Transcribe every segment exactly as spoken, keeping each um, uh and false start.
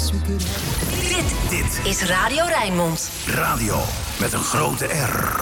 Dit, dit is Radio Rijnmond. Radio met een grote R.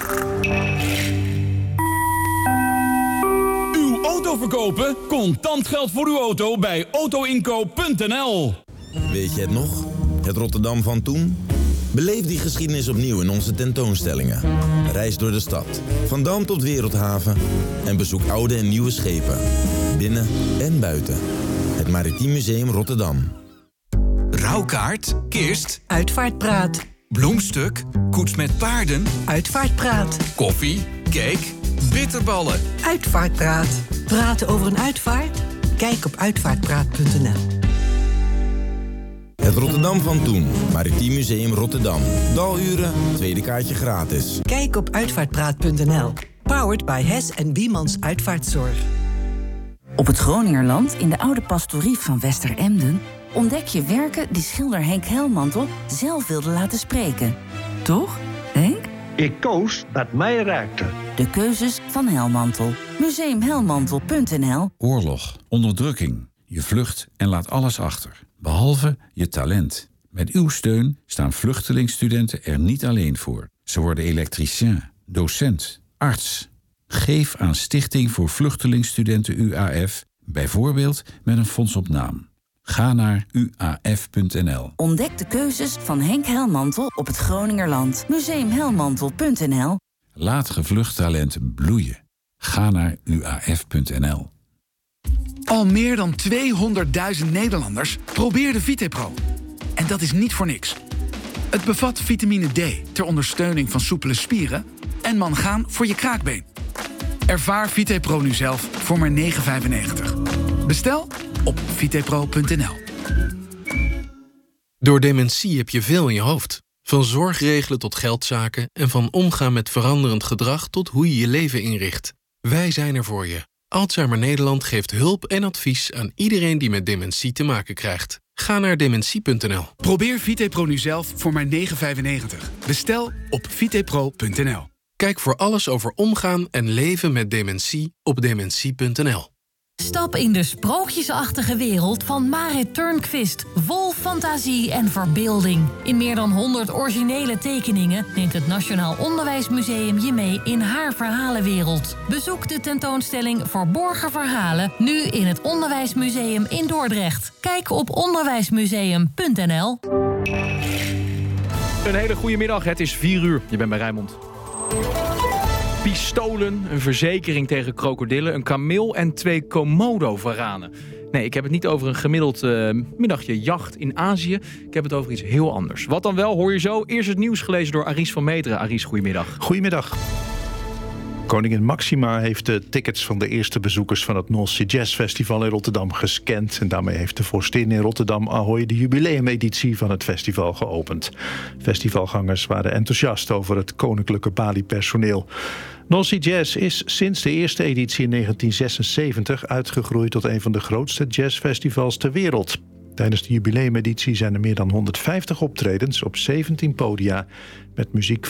Uw auto verkopen? Contant geld voor uw auto bij autoinkoop punt n l. Weet je het nog? Het Rotterdam van toen? Beleef die geschiedenis opnieuw in onze tentoonstellingen. Reis door de stad, van Dam tot Wereldhaven. En bezoek oude en nieuwe schepen. Binnen en buiten. Het Maritiem Museum Rotterdam. Rouwkaart, kist, Uitvaartpraat, bloemstuk, koets met paarden, Uitvaartpraat, koffie, cake, bitterballen. Uitvaartpraat. Praten over een uitvaart? Kijk op uitvaartpraat punt n l. Het Rotterdam van toen. Maritiem Museum Rotterdam. Daluren, tweede kaartje gratis. Kijk op uitvaartpraat punt n l. Powered by Hess en Biemans Uitvaartzorg. Op het Groningerland, in de oude pastorie van Westeremden, ontdek je werken die schilder Henk Helmantel zelf wilde laten spreken. Toch, Henk? Ik koos wat mij raakte. De keuzes van Helmantel. museum helmantel punt n l. Oorlog, onderdrukking. Je vlucht en laat alles achter. Behalve je talent. Met uw steun staan vluchtelingstudenten er niet alleen voor. Ze worden elektricien, docent, arts. Geef aan Stichting voor Vluchtelingstudenten U A F, bijvoorbeeld met een fonds op naam. Ga naar u a f punt n l. Ontdek de keuzes van Henk Helmantel op het Groningerland. museum helmantel punt n l. Laat gevlucht talent bloeien. Ga naar u a f punt n l. Al meer dan tweehonderdduizend Nederlanders probeerden VitePro. En dat is niet voor niks. Het bevat vitamine D ter ondersteuning van soepele spieren en mangaan voor je kraakbeen. Ervaar VitePro nu zelf voor maar negen vijfennegentig. Bestel op vitepro punt n l. Door dementie heb je veel in je hoofd. Van zorgregelen tot geldzaken en van omgaan met veranderend gedrag tot hoe je je leven inricht. Wij zijn er voor je. Alzheimer Nederland geeft hulp en advies aan iedereen die met dementie te maken krijgt. Ga naar dementie punt n l. Probeer VitePro nu zelf voor maar negen vijfennegentig. Bestel op vitepro punt n l. Kijk voor alles over omgaan en leven met dementie op dementie punt n l. Stap in de sprookjesachtige wereld van Marit Turnquist. Vol fantasie en verbeelding. In meer dan honderd originele tekeningen neemt het Nationaal Onderwijsmuseum je mee in haar verhalenwereld. Bezoek de tentoonstelling Verborgen Verhalen nu in het Onderwijsmuseum in Dordrecht. Kijk op onderwijsmuseum punt n l. Een hele goede middag, het is vier uur. Je bent bij Rijnmond. Pistolen, een verzekering tegen krokodillen, een kameel en twee Komodo-varanen. Nee, ik heb het niet over een gemiddeld uh, middagje jacht in Azië. Ik heb het over iets heel anders. Wat dan wel, hoor je zo. Eerst het nieuws gelezen door Aries van Meteren. Aries, goedemiddag. Goedemiddag. Koningin Maxima heeft de tickets van de eerste bezoekers van het North Sea Jazz Festival in Rotterdam gescand. En daarmee heeft de vorstin in Rotterdam Ahoy de jubileumeditie van het festival geopend. Festivalgangers waren enthousiast over het koninklijke Bali-personeel. North Sea Jazz is sinds de eerste editie in negentien zesenzeventig uitgegroeid tot een van de grootste jazzfestivals ter wereld. Tijdens de jubileumeditie zijn er meer dan honderdvijftig optredens op zeventien podia met muziek